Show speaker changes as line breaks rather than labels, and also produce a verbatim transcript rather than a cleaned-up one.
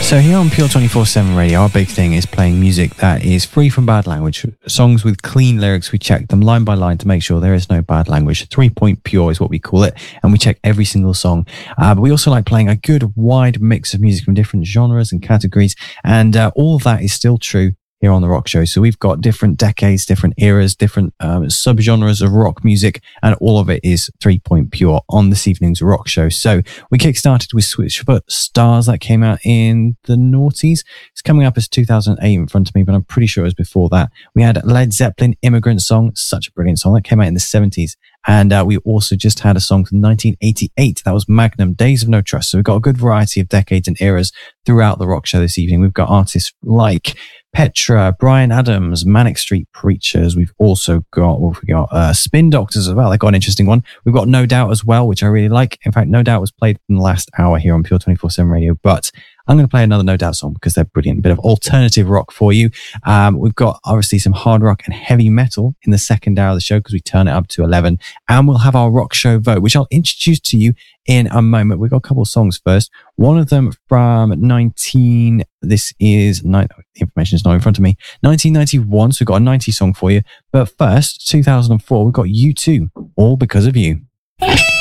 So here on Pure twenty-four seven Radio, our big thing is playing music that is free from bad language. Songs with clean lyrics. We check them line by line to make sure there is no bad language. Three-point pure is what we call it. And we check every single song. Uh, but we also like playing a good wide mix of music from different genres and categories. And uh, all of that is still true here on The Rock Show. So we've got different decades, different eras, different um, subgenres of rock music, and all of it is three-point pure on this evening's Rock Show. So we kickstarted with Switchfoot Stars that came out in the noughties. It's coming up as two thousand eight in front of me, but I'm pretty sure it was before that. We had Led Zeppelin, Immigrant Song, such a brilliant song that came out in the seventies. And uh, we also just had a song from nineteen eighty-eight. That was Magnum, Days of No Trust. So we've got a good variety of decades and eras throughout the Rock Show this evening. We've got artists like Petra, Bryan Adams, Manic Street Preachers. We've also got, what have we got? Uh, Spin Doctors as well. They got an interesting one. We've got No Doubt as well, which I really like. In fact, No Doubt was played in the last hour here on Pure twenty-four seven Radio, but I'm going to play another No Doubt song because they're brilliant. A bit of alternative rock for you. Um, we've got obviously some hard rock and heavy metal in the second hour of the show because we turn it up to eleven. And we'll have our Rock Show vote, which I'll introduce to you in a moment. We've got a couple of songs first. One of them from nineteen, this is, the information is not in front of me, nineteen ninety-one. So we've got a ninety song for you. But first, two thousand four, we've got U two, All Because of You.